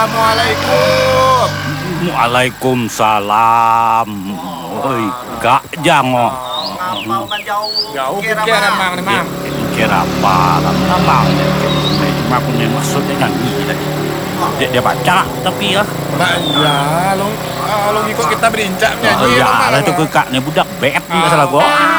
Assalamualaikum. Waalaikumsalam. Oi, Kak Jango. Jauh pikir emang nih, Mang. Kira apa? Memang cuma aku nih maksudnya nyanyi tadi. Dia baca tapi ya. Nah, iya, lo ikut kita berincak nyanyi. Iya, lah itu kakaknya budak bet nggak salah gua.